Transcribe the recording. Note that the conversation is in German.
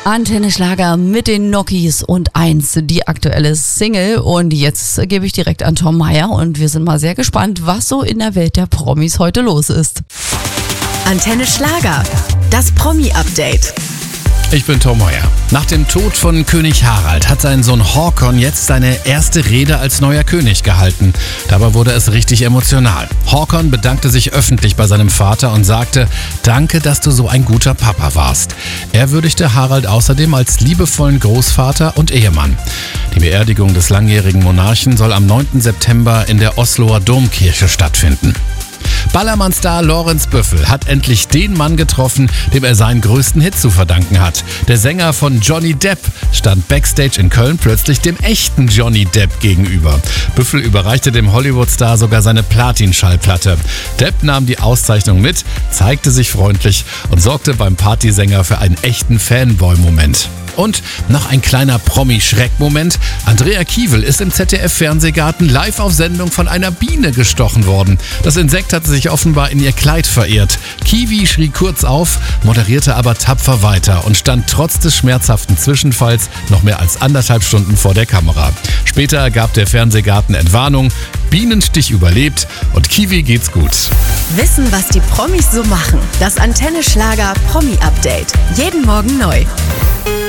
Antenne Schlager mit den Nokis und 1, die aktuelle Single. Und jetzt gebe ich direkt an Tom Meyer und wir sind mal sehr gespannt, was so in der Welt der Promis heute los ist. Antenne Schlager, das Promi-Update. Ich bin Tom Meyer. Nach dem Tod von König Harald hat sein Sohn Håkon jetzt seine erste Rede als neuer König gehalten. Dabei wurde es richtig emotional. Håkon bedankte sich öffentlich bei seinem Vater und sagte: Danke, dass du so ein guter Papa warst. Er würdigte Harald außerdem als liebevollen Großvater und Ehemann. Die Beerdigung des langjährigen Monarchen soll am 9. September in der Osloer Domkirche stattfinden. Ballermann-Star Lorenz Büffel hat endlich den Mann getroffen, dem er seinen größten Hit zu verdanken hat. Der Sänger von Johnny Depp stand backstage in Köln plötzlich dem echten Johnny Depp gegenüber. Büffel überreichte dem Hollywood-Star sogar seine Platin-Schallplatte. Depp nahm die Auszeichnung mit, zeigte sich freundlich und sorgte beim Partysänger für einen echten Fanboy-Moment. Und noch ein kleiner Promi-Schreck-Moment. Andrea Kiewel ist im ZDF-Fernsehgarten live auf Sendung von einer Biene gestochen worden. Das Insekt hatte sich offenbar in ihr Kleid verirrt. Kiwi schrie kurz auf, moderierte aber tapfer weiter und stand trotz des schmerzhaften Zwischenfalls noch mehr als 1,5 Stunden vor der Kamera. Später gab der Fernsehgarten Entwarnung, Bienenstich überlebt und Kiwi geht's gut. Wissen, was die Promis so machen. Das Antenne Schlager Promi-Update. Jeden Morgen neu.